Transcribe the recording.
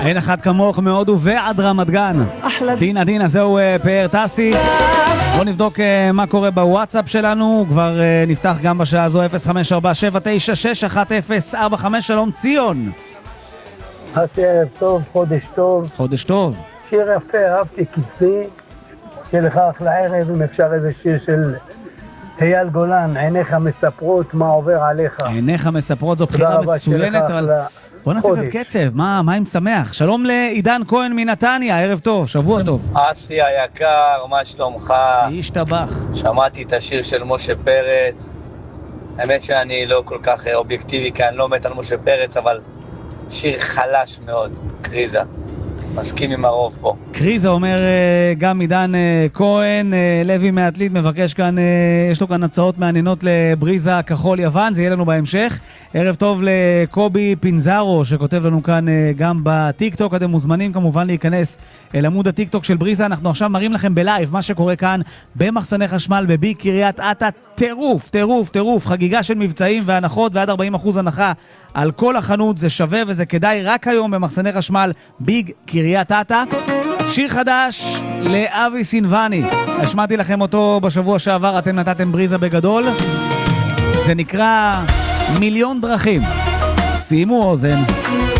אין אחת כמוך מהודו ועד רמת גן. דינה, זהו פאר טסי. בוא נבדוק מה קורה בוואטסאפ שלנו. כבר נפתח גם בשעה הזו 0547961045. שלום ציון. ערב טוב, חודש טוב. חודש טוב. שיר יפה, אהבתי קצבי. שיהיה לך אחלה ערב, אם אפשר איזה שיר של אייל גולן, עיניך מספרות מה עובר עליך. עיניך מספרות, זו בחירה מצוינת, אבל בוא נעשה קצת קצב, מה עם שמח? שלום לעידן כהן מנתניה, ערב טוב, שבוע טוב. אסי היקר, מה שלומך? השתבח. שמעתי את השיר של משה פרץ. האמת שאני לא כל כך אובייקטיבי, כי אני לא מת על משה פרץ, אבל שיר חלש מאוד, קריזה. מסכים עם הרוב פה. קריזה אומר גם עידן כהן. לוי מעתלית מבקש כאן, יש לו כאן הצעות מעניינות לבריזה כחול יוון, זה יהיה לנו בהמשך. ערב טוב לקובי פינזרו שכותב לנו כאן גם בטיק טוק. אתם מוזמנים כמובן להיכנס אל עמוד הטיק טוק של בריזה. אנחנו עכשיו מראים לכם בלייב מה שקורה כאן במחסני חשמל בביג קריית אתא. טירוף, חגיגה של מבצעים והנחות ועד 40% הנחה על כל החנות. זה שווה וזה כדאי רק היום במחסני חשמל ביג קריית אתא. שיר חדש לאבי סינבני, השמעתי לכם אותו בשבוע שעבר, אתם נתתם בריזה בגדול. זה נקרא מיליון דרכים. שימו אוזן.